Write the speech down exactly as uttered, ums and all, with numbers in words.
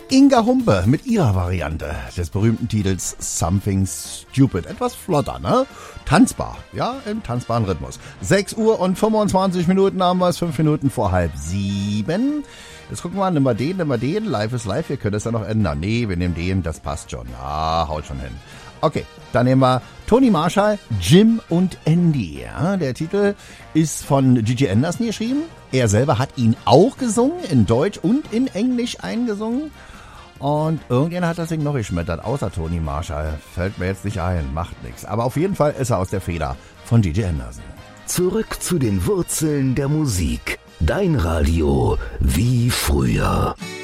Inga Humpe mit ihrer Variante des berühmten Titels Something Stupid. Etwas flotter, ne? Tanzbar, ja, im tanzbaren Rhythmus. sechs Uhr und fünfundzwanzig Minuten haben wir es, fünf Minuten vor halb sieben. Jetzt gucken wir mal, nehmen wir den, nehmen wir den. Live ist live, wir können das ja noch ändern. Nee, wir nehmen den, das passt schon. Ah, haut schon hin. Okay, dann nehmen wir Tony Marshall, Jim und Andy. Ja, der Titel ist von Gigi Anderson geschrieben. Er selber hat ihn auch gesungen, in Deutsch und in Englisch eingesungen. Und irgendjemand hat das Ding noch geschmettert, außer Tony Marshall. Fällt mir jetzt nicht ein, macht nichts. Aber auf jeden Fall ist er aus der Feder von Gigi Anderson. Zurück zu den Wurzeln der Musik. Dein Radio wie früher.